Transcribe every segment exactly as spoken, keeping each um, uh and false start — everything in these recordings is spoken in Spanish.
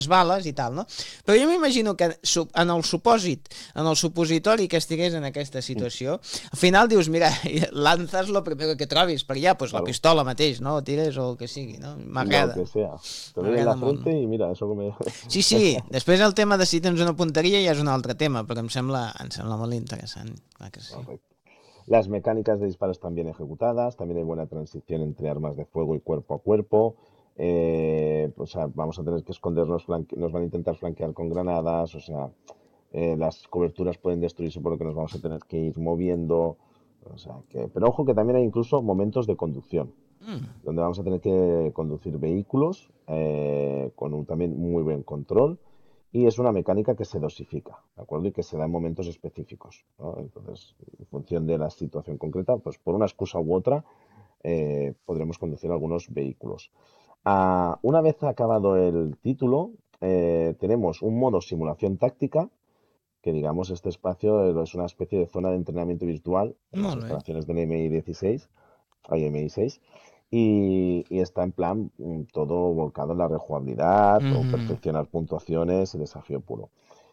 bales i tal, no? Però jo m'imagino que en el supòsit, en el supositori que estigués en aquesta situació, al final dius, mira, lanzas lo primero que trobis, per allà, pues claro. La pistola mateix, no? Tires o el que sigui, no? M'agrada. Lo que sea. Te doy en la frente molt. I mira, això que me... Sí, sí, després el tema de si tens una punteria ja és un altre tema, però em sembla, em sembla molt interessant. Clar que sí. Correcto. Las mecánicas de disparo están bien ejecutadas, también hay buena transición entre armas de fuego y cuerpo a cuerpo. Eh, o sea, vamos a tener que escondernos, nos van a intentar flanquear con granadas, o sea, eh, las coberturas pueden destruirse por lo que nos vamos a tener que ir moviendo. O sea, que, pero ojo que también hay incluso momentos de conducción, mm. donde vamos a tener que conducir vehículos eh, con un también muy buen control. Y es una mecánica que se dosifica, ¿de acuerdo? Y que se da en momentos específicos, ¿no? Entonces, en función de la situación concreta, pues por una excusa u otra, eh, podremos conducir algunos vehículos. Ah, una vez acabado el título, eh, tenemos un modo simulación táctica, que digamos este espacio es una especie de zona de entrenamiento virtual en las instalaciones del M I dieciséis, hay M I seis, y, y está en plan todo volcado en la rejugabilidad uh-huh. o perfeccionar puntuaciones y desafío puro.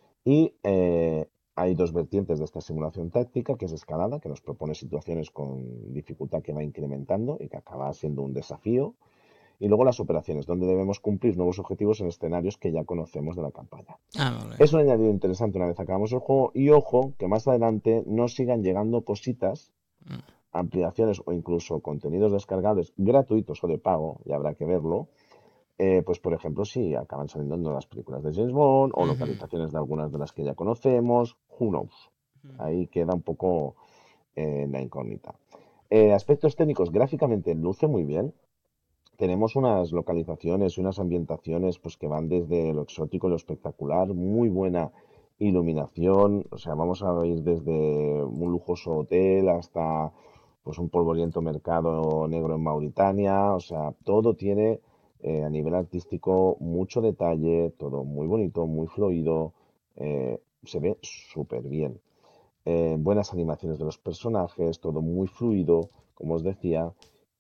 Y eh, hay dos vertientes de esta simulación táctica, que es escalada, que nos propone situaciones con dificultad que va incrementando y que acaba siendo un desafío. Y luego las operaciones, donde debemos cumplir nuevos objetivos en escenarios que ya conocemos de la campaña. Ah, vale. Es un añadido interesante una vez acabamos el juego. Y ojo, que más adelante nos sigan llegando cositas, mm. ampliaciones o incluso contenidos descargables gratuitos o de pago, y habrá que verlo. Eh, pues por ejemplo, si acaban saliendo nuevas películas de James Bond o uh-huh. localizaciones de algunas de las que ya conocemos, who knows. Uh-huh. Ahí queda un poco eh, la incógnita. Eh, aspectos técnicos, gráficamente luce muy bien. Tenemos unas localizaciones y unas ambientaciones pues que van desde lo exótico y lo espectacular, muy buena iluminación, o sea, vamos a ir desde un lujoso hotel hasta pues un polvoriento mercado negro en Mauritania, o sea, todo tiene eh, a nivel artístico mucho detalle, todo muy bonito, muy fluido, eh, se ve súper bien. Eh, buenas animaciones de los personajes, todo muy fluido, como os decía.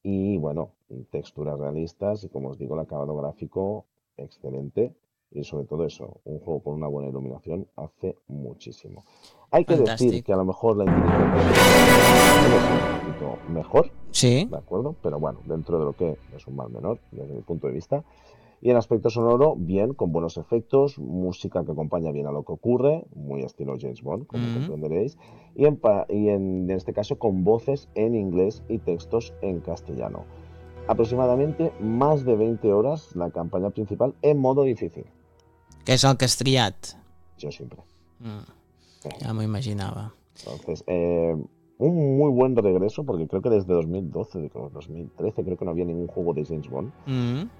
Y bueno, texturas realistas y como os digo, el acabado gráfico excelente y sobre todo eso, un juego con una buena iluminación hace muchísimo. Hay que Fantastic. decir que a lo mejor la inteligencia es un poquito mejor, sí. ¿de acuerdo? Pero bueno, dentro de lo que es un mal menor, desde mi punto de vista. Y en aspecto sonoro, bien, con buenos efectos, música que acompaña bien a lo que ocurre, muy estilo James Bond, como mm-hmm. comprenderéis, y, en, y en, en este caso con voces en inglés y textos en castellano. Aproximadamente más de veinte horas la campaña principal en modo difícil. Que és el que has triat? Yo siempre. Mm. Ja m'ho imaginava. Entonces, eh, un muy buen regreso, porque creo que desde dos mil doce, dos mil trece, creo que no había ningún juego de James Bond. Mm-hmm.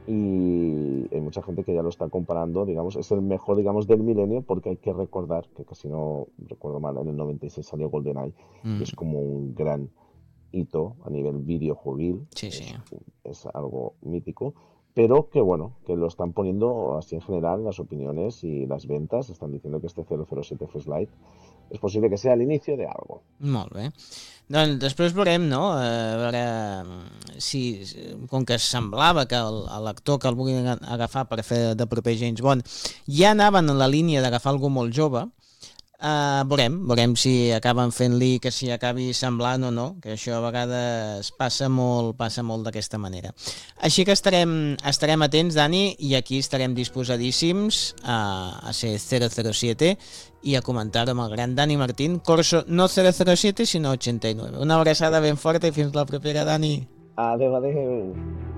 Y hay mucha gente que ya lo está comparando, digamos, es el mejor, digamos, del milenio, porque hay que recordar que casi no recuerdo mal, en el noventa y seis salió GoldenEye, mm. que es como un gran hito a nivel videojueguil, sí, sí. Es, es algo mítico, pero que bueno, que lo están poniendo así en general, las opiniones y las ventas están diciendo que este cero cero siete First Light és possible que sigui l'inici de algo. Molt bé. Doncs després veurem, no? A veure si, com que semblava que l'actor que el vulguin agafar per fer de proper James Bond ja anaven en la línia d'agafar algú molt jove, uh, veurem, veurem si acaben fent-li que si acabi semblant o no, que això a vegades passa molt, passa molt d'aquesta manera. Així que estarem, estarem atents, Dani, i aquí estarem disposadíssims a, a ser cero cero siete i a comentar amb el gran Dani Martín, Corso no cero cero siete, sinó ochenta y nueve. Una abraçada ben forta i fins la propera, Dani. Adéu, adéu.